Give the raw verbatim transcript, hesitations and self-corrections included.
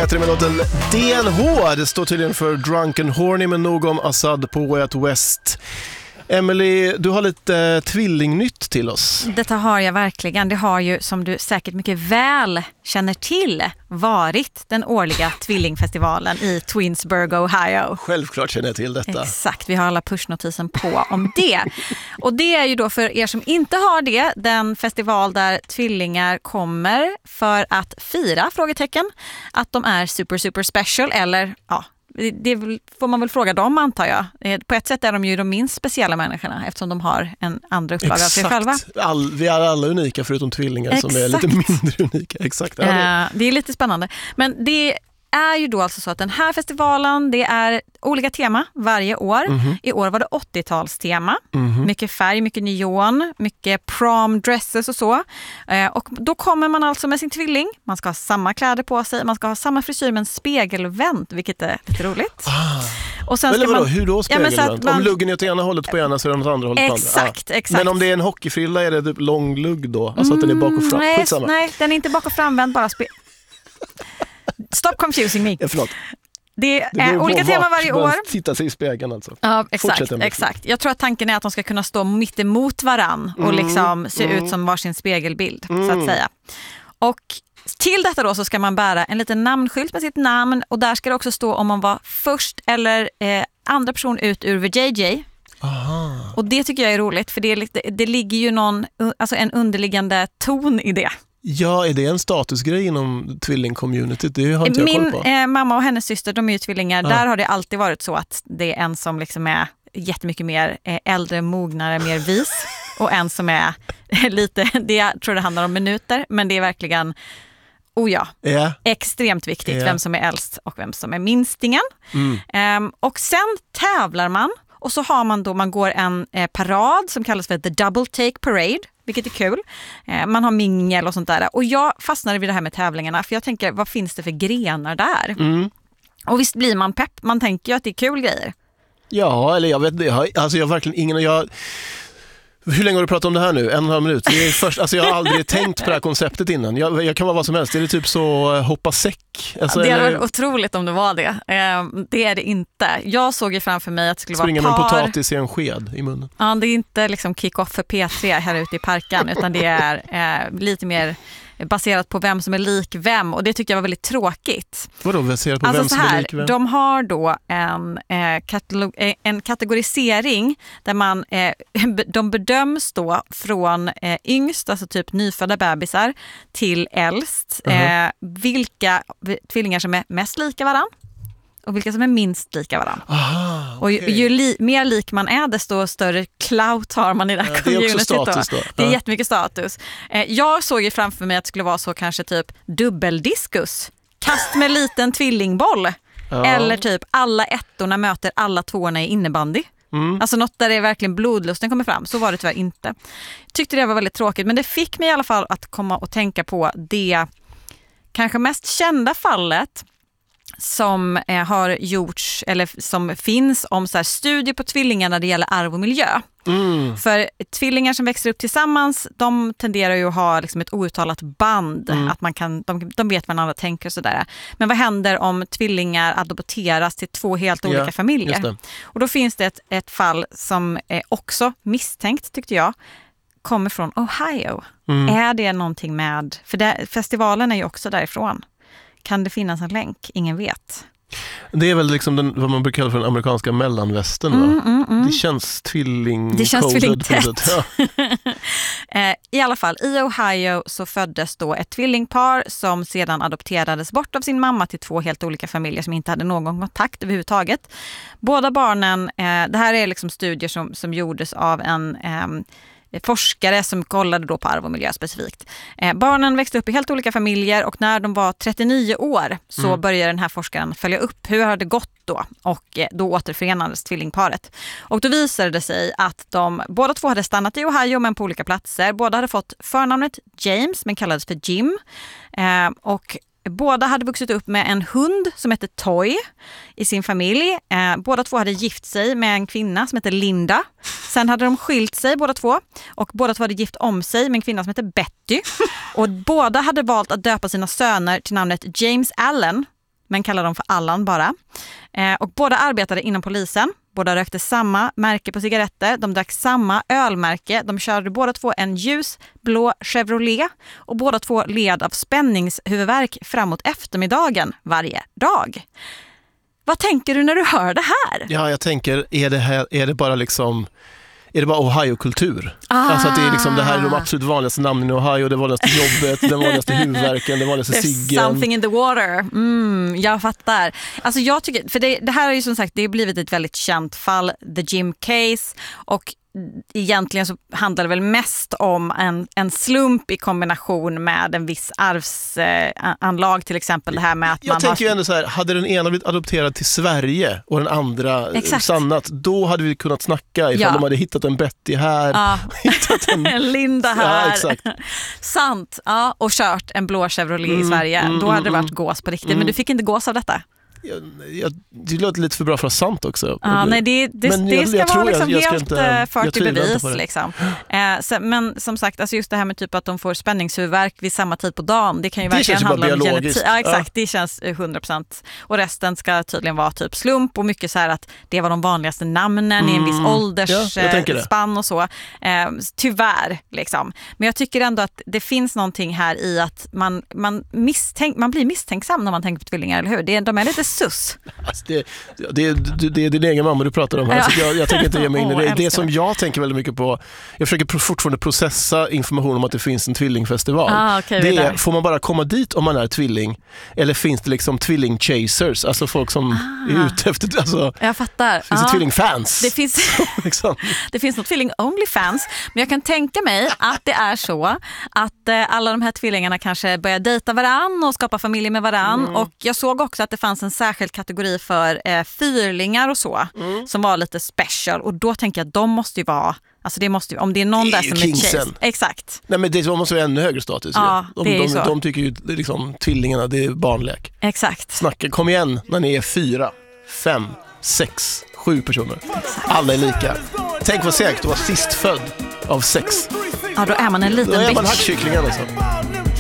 heter det med låten D N H. Det står tydligen för Drunken Horny, men nog om Assad på Way Out West. Emily, du har lite eh, tvillingnytt till oss. Detta har jag verkligen. Det har ju, som du säkert mycket väl känner till, varit den årliga tvillingfestivalen i Twinsburg, Ohio. Självklart känner jag till detta. Exakt, vi har alla pushnotisen på om det. Och det är ju då för er som inte har det, den festival där tvillingar kommer för att fira, frågetecken, att de är super, super special, eller ja, det får man väl fråga dem, antar jag. På ett sätt är de ju de minst speciella människorna eftersom de har en andra upplag av sig själva. All, vi är alla unika förutom tvillingar. Exakt. Som är lite mindre unika. Exakt. Ja, det. Uh, det är lite spännande. Men det är ju då alltså så att den här festivalen, det är olika tema varje år. Mm-hmm. I år var det åttio-talstema. Mm-hmm. Mycket färg, mycket neon, mycket prom dresses och så. Eh, och då kommer man alltså med sin tvilling. Man ska ha samma kläder på sig, man ska ha samma frisyr men spegelvänt, vilket är lite roligt. Ah. Och sen Eller ska vadå, man... hur då spegelvänt? Ja, man... Om luggen är åt ena hållet på ena så är den åt andra hållet exakt, på andra. Ah. Exakt. Men om det är en hockeyfrilla är det typ lång lugg då? Alltså mm, att den är bak och fram? Nej, Skitsamma. nej, den är inte bak och framvänd, bara spe... Stop confusing me. Ja, förlåt. Det är olika teman varje år. Titta sig i spegeln alltså. Ja, exakt, exakt. Jag tror att tanken är att de ska kunna stå mitt emot varann och mm, liksom se mm. ut som varsin spegelbild, mm. så att säga. Och till detta då så ska man bära en liten namnskylt med sitt namn, och där ska det också stå om man var först eller eh, andra person ut ur V J J. Aha. Och det tycker jag är roligt, för det, är lite, det ligger ju någon, alltså en underliggande ton i det. Ja, är det en statusgrej inom tvilling-communityt? Det har inte jag Min koll på. Eh, mamma och hennes syster, de är ju tvillingar. Ah. Där har det alltid varit så att det är en som liksom är jättemycket mer eh, äldre, mognare, mer vis. Och en som är lite, det jag tror det handlar om minuter, men det är verkligen, oh ja, yeah. extremt viktigt yeah. vem som är äldst och vem som är minstingen. Mm. Um, och sen tävlar man, och så har man då, man går en eh, parad som kallas för The Double Take Parade, vilket är kul. Eh, man har mingel och sånt där. Och jag fastnade vid det här med tävlingarna, för jag tänker, vad finns det för grenar där? Mm. Och visst blir man pepp, man tänker ju att det är kul grejer. Ja, eller jag vet det. Alltså jag har verkligen ingen... Jag... Hur länge har du pratat om det här nu? En och en halv minut. Det är först, alltså jag har aldrig tänkt på det här konceptet innan. Jag, jag kan vara vad som helst. Det är typ så hoppa säck. Alltså, det hade eller... varit otroligt om det var det. Eh, det är det inte. Jag såg ju framför mig att det skulle Springa vara par... med en potatis i en sked i munnen. Ja, det är inte liksom kick-off för P tre här ute i parken, utan det är eh, lite mer baserat på vem som är lik vem, och det tycker jag var väldigt tråkigt. Vadå baserat på alltså vem som här, är lik vem? De har då en, eh, katalog, en kategorisering där man, eh, de bedöms då från eh, yngst, alltså typ nyfödda bebisar, till äldst. Uh-huh. eh, vilka tvillingar som är mest lika varann och vilka som är minst lika varann. Aha, okay. Och ju, ju li, mer lik man är, desto större clout har man i det här ja, communityt. Det är också status då. då. Det är ja. jättemycket status. Eh, jag såg ju framför mig att det skulle vara så kanske typ dubbeldiskus. Kast med liten tvillingboll. Ja. Eller typ alla ettorna möter alla tvåorna i innebandy. Mm. Alltså något där det är verkligen blodlusten kommer fram. Så var det tyvärr inte. Tyckte det var väldigt tråkigt, men det fick mig i alla fall att komma och tänka på det kanske mest kända fallet som eh, har gjorts, eller som finns om så här, studier på tvillingar när det gäller arv och miljö. Mm. För tvillingar som växer upp tillsammans, de tenderar ju att ha liksom ett outtalat band, mm. att man kan, de, de vet vad andra tänker och sådär. Men vad händer om tvillingar adopteras till två helt olika yeah, familjer? Och då finns det ett, ett fall som är också misstänkt, tyckte jag, kommer från Ohio. Mm. Är det någonting med, för det, festivalen är ju också därifrån. Kan det finnas en länk? Ingen vet. Det är väl liksom den, vad man brukar kalla för den amerikanska mellanvästern. Mm, mm, mm. Det känns tvilling. Det känns tvillingtätt. Ja. I alla fall, i Ohio så föddes då ett tvillingpar som sedan adopterades bort av sin mamma till två helt olika familjer som inte hade någon kontakt överhuvudtaget. Båda barnen, eh, det här är liksom studier som, som gjordes av en... Eh, forskare som kollade då på arv och miljö specifikt. Eh, barnen växte upp i helt olika familjer, och när de var trettionio år så mm. började den här forskaren följa upp hur har det gått då, och eh, då återförenades tvillingparet. Och då visade det sig att de båda två hade stannat i Ohio men på olika platser. Båda hade fått förnamnet James men kallades för Jim. Eh, och båda hade vuxit upp med en hund som hette Toy i sin familj. Eh, båda två hade gift sig med en kvinna som hette Linda. Sen hade de skilt sig båda två. Och båda två hade gift om sig med en kvinna som hette Betty. Och båda hade valt att döpa sina söner till namnet James Allen. men kallar dem för Allan bara. Eh, och båda arbetade inom polisen. Båda rökte samma märke på cigaretter. De drack samma ölmärke. De körde båda två en ljusblå Chevrolet. Och båda två led av spänningshuvudvärk framåt eftermiddagen varje dag. Vad tänker du när du hör det här? Ja, jag tänker, är det, här, är det bara liksom... Är det bara Ohio-kultur? Ah. Alltså att det är liksom, det här är de absolut vanligaste namnen i Ohio, det vanligaste jobbet, den vanligaste huvudvärken, den vanligaste ciggen. There's something in the water. Mm, jag fattar. Alltså jag tycker, för det, det här är ju som sagt, det har blivit ett väldigt känt fall, the Jim Case, och egentligen så handlar det väl mest om en, en slump i kombination med en viss arvsanlag, eh, till exempel det här med att jag man tänker har... ju ändå så här, hade den ena blivit adopterad till Sverige och den andra Exakt. sannat, då hade vi kunnat snacka ifall ja. de hade hittat en Betty här, ja. hittat en Linda här. Ja, exakt. Sant, ja, och kört en blå Chevrolet mm, i Sverige. Mm, då hade det varit gås på riktigt, mm. men du fick inte gås av detta. Jag, jag, det låter lite för bra för att vara sant också. Ja, nej, det, det, men det jag, ska jag vara liksom jag, jag helt inte, fört till bevis. Liksom. Eh, så, men som sagt, alltså just det här med typ att de får spänningshuvudvärk vid samma tid på dagen, det kan ju det verkligen handla om genetik. Ja, exakt, ja. Det känns hundra procent. Och resten ska tydligen vara typ slump och mycket så här att det var de vanligaste namnen mm. i en viss åldersspann ja, och så. Eh, tyvärr, liksom. Men jag tycker ändå att det finns någonting här i att man, man, misstänk, man blir misstänksam när man tänker på tvillingar, eller hur? Det, de är lite sus. Det, det, det, det är din egen mamma du pratar om här, ja. så jag, jag tänker inte ge mig in i det. Det som jag tänker väldigt mycket på, jag försöker fortfarande processa information om att det finns en tvillingfestival. Ah, okay, det är, får man bara komma dit om man är tvilling, eller finns det liksom tvilling-chasers, alltså folk som ah. är ute efter, alltså, jag fattar. Finns det ah. tvillingfans? Det finns, liksom. Det finns något tvilling-only-fans, men jag kan tänka mig att det är så att eh, alla de här tvillingarna kanske börjar dejta varann och skapa familj med varann, mm. och jag såg också att det fanns en särskild kategori för eh, fyrlingar och så, mm. som var lite special, och då tänker jag att de måste ju vara, alltså det måste ju, om det är någon det är där som kingsen. är chase. Exakt. Nej, men det måste vara ännu högre status. Ja, de, det är de, så. de tycker ju liksom tvillingarna, det är barnlek. Exakt. Snacka, kom igen när ni är fyra, fem, sex, sju personer. Exakt. Alla är lika. Tänk vad säkert att vara sist född av sex. Ja, då är man en liten bitch. Då är man hackkycklingen alltså.